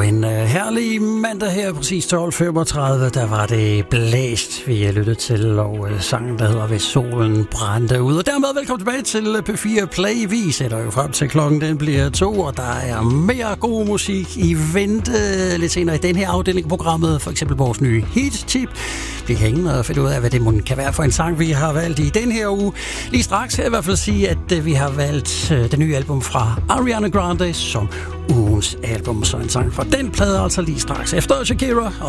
en herlig mandag her, præcis 12.35, der var det blæst, vi lyttede til, og sangen, der hedder Hvis solen brændte ud. Og dermed velkommen tilbage til P4 Play. Vi sætter jo frem til klokken, den bliver 2, og der er mere god musik i vente lidt senere i den her afdeling af programmet. For eksempel vores nye hit-tip. Vi kan hængende og finde ud af, hvad det kan være for en sang, vi har valgt i den her uge. Lige straks kan jeg i hvert fald sige, at vi har valgt det nye album fra Ariana Grande som ugens album. Så en sang fra den plade altså lige straks efter Shakira.